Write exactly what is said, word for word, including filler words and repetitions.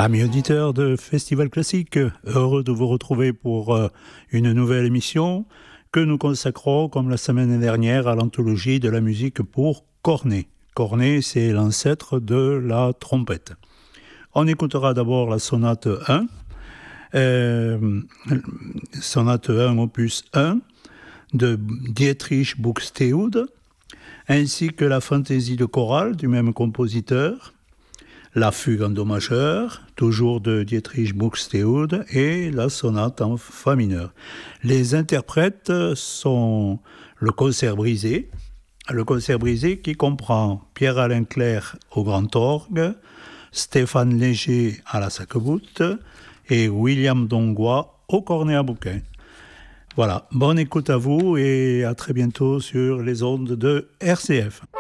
Amis auditeurs de Festival Classique, heureux de vous retrouver pour euh, une nouvelle émission que nous consacrons, comme la semaine dernière, à l'anthologie de la musique pour cornet. Cornet, c'est l'ancêtre de la trompette. On écoutera d'abord la sonate un, euh, sonate un, opus un, de Dietrich Buxtehude, ainsi que la fantaisie de chorale du même compositeur, la fugue en do majeur, toujours de Dietrich Buxtehude, et la sonate en fa mineur. Les interprètes sont le concert brisé, le concert brisé qui comprend Pierre-Alain Clerc au grand orgue, Stéphane Léger à la sac-boute et William Dongois au cornet à bouquin. Voilà, bonne écoute à vous et à très bientôt sur les ondes de R C F.